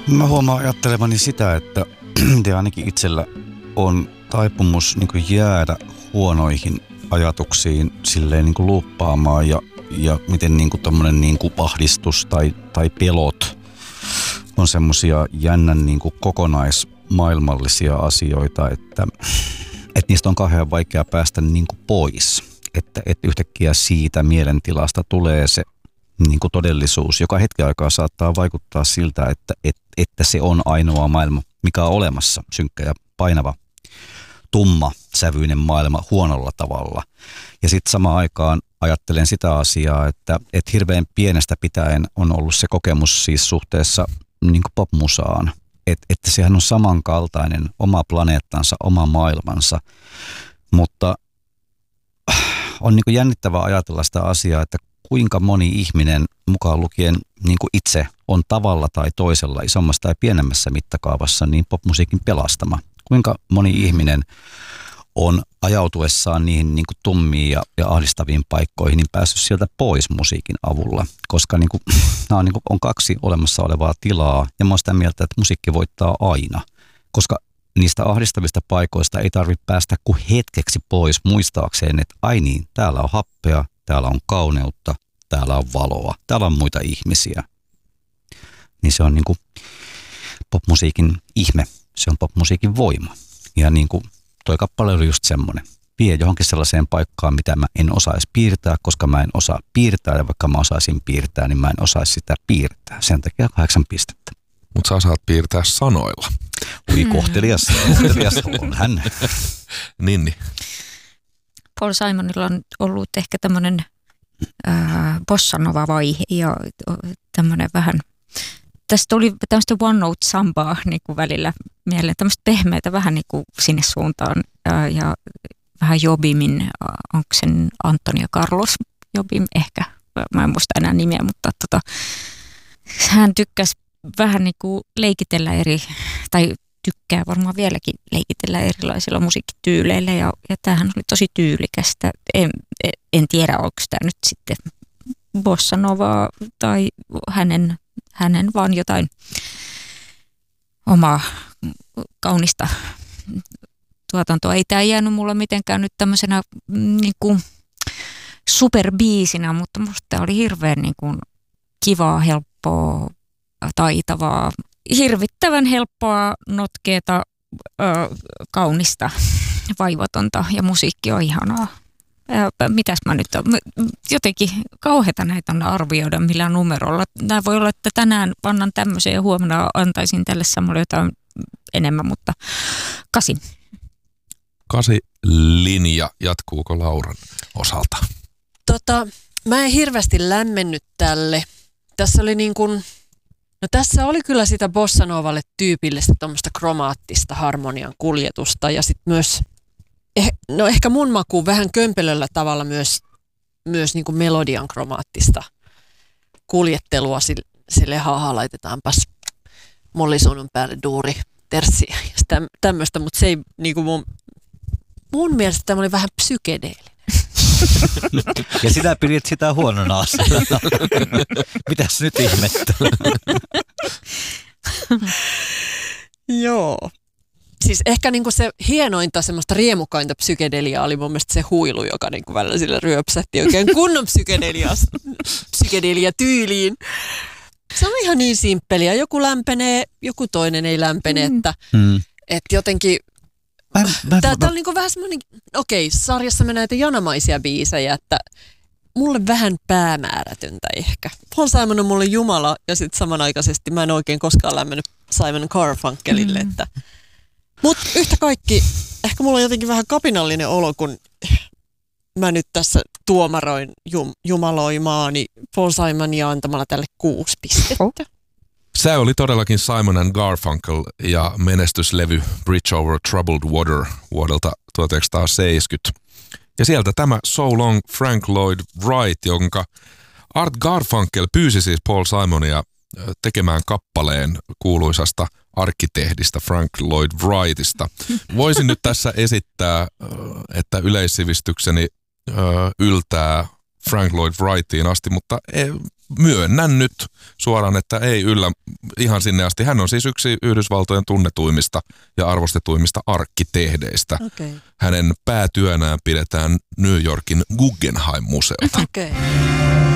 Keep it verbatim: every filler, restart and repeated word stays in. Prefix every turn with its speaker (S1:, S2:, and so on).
S1: Mä huomaan ajattelevani sitä, että te ainakin itsellä on taipumus niin kuin jäädä huonoihin ajatuksiin silleen niin kuin luuppaamaan ja, ja miten niin kuin tommonen niin kuin ahdistus tai, tai pelot on semmosia jännän niin kuin kokonaismaailmallisia asioita, että, että niistä on kauhean vaikea päästä niin kuin pois. Että, että yhtäkkiä siitä mielentilasta tulee se niin kuin todellisuus, joka hetken aikaa saattaa vaikuttaa siltä, että, että, että se on ainoa maailma, mikä on olemassa, synkkä ja painava, tumma, sävyinen maailma huonolla tavalla. Ja sitten samaan aikaan ajattelen sitä asiaa, että, että hirveän pienestä pitäen on ollut se kokemus siis suhteessa niin kuin popmusaan, että, että sehän on samankaltainen, oma planeettansa, oma maailmansa, mutta on niin kuin jännittävää ajatella sitä asiaa, että kuinka moni ihminen, mukaan lukien niin kuin itse, on tavalla tai toisella, isommassa tai pienemmässä mittakaavassa, niin popmusiikin pelastama. Kuinka moni ihminen on ajautuessaan niihin niin kuin tummiin ja, ja ahdistaviin paikkoihin, niin päässyt sieltä pois musiikin avulla. Koska niin kuin, nämä on, niin kuin, on kaksi olemassa olevaa tilaa, ja mä oon sitä mieltä, että musiikki voittaa aina. Koska niistä ahdistavista paikoista ei tarvitse päästä kuin hetkeksi pois muistaakseen, että ai niin, täällä on happea, täällä on kauneutta, täällä on valoa, täällä on muita ihmisiä. Niin se on niin kuin popmusiikin ihme, se on popmusiikin voima. Ja niin kuin toi kappale oli just semmoinen. Vie johonkin sellaiseen paikkaan, mitä mä en osaisi piirtää, koska mä en osaa piirtää. Ja vaikka mä osaisin piirtää, niin mä en osaisi sitä piirtää. Sen takia kahdeksan pistettä.
S2: Mutta sä osaat piirtää sanoilla.
S1: Ui, kohtelias, kohtelias on hän.
S2: Ninni.
S3: Paul Simonilla on ollut ehkä tämmöinen äh, bossanova-vaihe ja tämmöinen vähän, tästä oli tämmöistä one note sambaa niin kuin välillä mieleen, tämmöistä pehmeitä vähän niin kuin sinne suuntaan äh, ja vähän Jobimin, äh, onko sen Antonio Carlos Jobim ehkä, mä en muista enää nimeä, mutta tota, hän tykkäsi vähän niin kuin leikitellä eri, tai tykkää varmaan vieläkin leikitellä erilaisilla musiikkityyleillä ja, ja tämähän oli tosi tyylikästä. En, en tiedä, onko tämä nyt sitten bossa novaa tai hänen, hänen vaan jotain omaa kaunista tuotantoa. Ei tämä jäänyt mulla mitenkään nyt tämmöisenä niin kuin superbiisinä, mutta musta tämä oli hirveän niin kuin kivaa, helppoa, taitavaa, hirvittävän helppoa, notkeeta, ö, kaunista, vaivatonta ja musiikki on ihanaa. Ja mitäs mä nyt on? Jotenkin kauheata näitä on arvioida millään numerolla. Nämä voi olla, että tänään annan tämmöisen ja huomenna antaisin tälle samalle jotain enemmän, mutta kasin.
S2: Kasi linja, jatkuuko Lauran osalta?
S4: Tota, mä en hirveästi lämmennyt tälle. Tässä oli niin kuin, no tässä oli kyllä sitä bossa novalle tyypillistä tuommoista kromaattista harmonian kuljetusta ja sitten myös, eh, no ehkä mun makuun vähän kömpelöllä tavalla myös, myös niin kuin melodian kromaattista kuljettelua sille, sille haha, laitetaanpas mollisuunnon päälle duuri, terssiä ja tämmöistä, mutta se ei niin kuin mun, mun mielestä tämä oli vähän psykedeellinen.
S1: Ja sinä pidit sitä huonona asiana. Mitäs nyt ihmettä?
S4: Joo. Siis ehkä niinku se hienointa, semmoista riemukainta psykedeliaa oli mun mielestä se huilu, joka niinku välillä sille ryöpsähti oikein kunnon psykedelia tyyliin. Se on ihan niin simppeliä. Joku lämpenee, joku toinen ei lämpene, mm. että mm. et jotenkin... Tämä on niinku vähän semmoinen, okei, sarjassa me näitä janamaisia biisejä, että mulle vähän päämäärätöntä ehkä. Paul Simon on mulle jumala ja sitten samanaikaisesti mä en oikein koskaan lämmennyt Simon Garfunkelille. Mm. Että. Mut yhtä kaikki, ehkä mulla on jotenkin vähän kapinallinen olo, kun mä nyt tässä tuomaroin jum, jumaloimaani Paul Simonia antamalla tälle kuusi pistettä. Oh.
S2: Se oli todellakin Simon and Garfunkel ja menestyslevy Bridge Over Troubled Water vuodelta tuhatyhdeksänsataaseitsemänkymmentä. Ja sieltä tämä So Long Frank Lloyd Wright, jonka Art Garfunkel pyysi siis Paul Simonia tekemään kappaleen kuuluisasta arkkitehdistä Frank Lloyd Wrightista. Voisin nyt tässä esittää, että yleissivistykseni yltää Frank Lloyd Wrightiin asti, mutta myönnän nyt suoraan, että ei yllä ihan sinne asti. Hän on siis yksi Yhdysvaltojen tunnetuimmista ja arvostetuimmista arkkitehdeistä. Okay. Hänen päätyönään pidetään New Yorkin Guggenheim-museota.
S4: Okay.